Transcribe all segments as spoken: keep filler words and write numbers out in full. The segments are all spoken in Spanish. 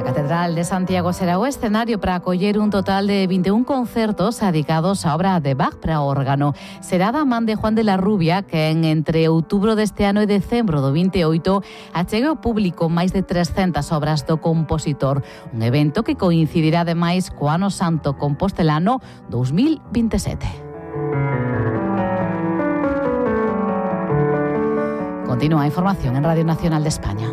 A Catedral de Santiago será o escenario para acoller un total de veintiún concertos dedicados a obra de Bach para órgano. Será da man de Juan de la Rubia que en entre outubro deste ano e decembro do veintioito achegue ao público máis de trescentas obras do compositor. Un evento que coincidirá ademais co Ano Santo Compostelano dos mil veintisiete. Continúa a información en Radio Nacional de España.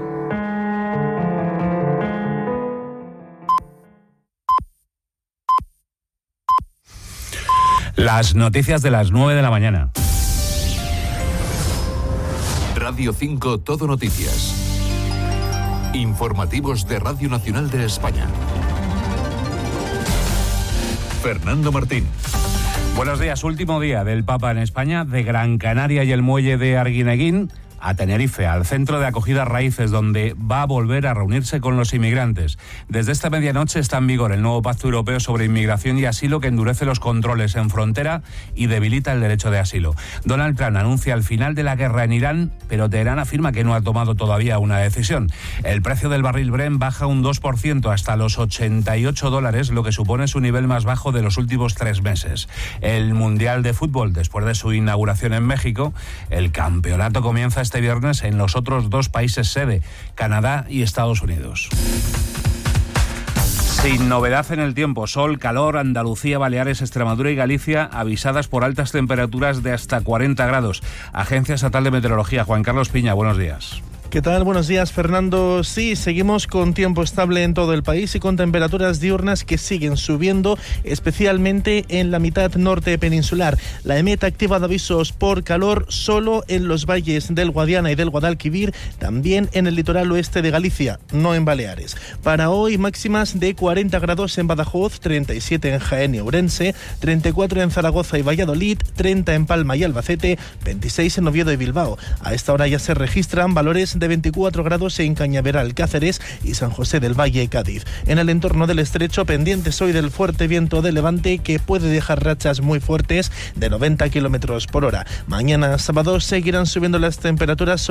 Las noticias de las nueve de la mañana. Radio cinco Todo Noticias. Informativos de Radio Nacional de España. Fernando Martín. Buenos días. Último día del Papa en España, de Gran Canaria y el muelle de Arguineguín a Tenerife, al centro de acogida Raíces, donde va a volver a reunirse con los inmigrantes. Desde esta medianoche está en vigor el nuevo Pacto Europeo sobre Inmigración y Asilo, que endurece los controles en frontera y debilita el derecho de asilo. Donald Trump anuncia el final de la guerra en Irán, pero Teherán afirma que no ha tomado todavía una decisión. El precio del barril Brent baja un dos por ciento hasta los ochenta y ocho dólares, lo que supone su nivel más bajo de los últimos tres meses. El Mundial de Fútbol, después de su inauguración en México, el campeonato comienza este viernes en los otros dos países sede, Canadá y Estados Unidos. Sin novedad en el tiempo, sol, calor, Andalucía, Baleares, Extremadura y Galicia avisadas por altas temperaturas de hasta cuarenta grados. Agencia Estatal de Meteorología, Juan Carlos Piña, buenos días. ¿Qué tal? Buenos días, Fernando. Sí, seguimos con tiempo estable en todo el país y con temperaturas diurnas que siguen subiendo, especialmente en la mitad norte peninsular. La EMET ha activado avisos por calor solo en los valles del Guadiana y del Guadalquivir, también en el litoral oeste de Galicia, no en Baleares. Para hoy, máximas de cuarenta grados en Badajoz, treinta y siete en Jaén y Ourense, treinta y cuatro en Zaragoza y Valladolid, treinta en Palma y Albacete, veintiséis en Oviedo y Bilbao. A esta hora ya se registran valores de veinticuatro grados en Cañaveral, Cáceres y San José del Valle, Cádiz. En el entorno del estrecho, pendientes hoy del fuerte viento de levante que puede dejar rachas muy fuertes de noventa kilómetros por hora. Mañana sábado seguirán subiendo las temperaturas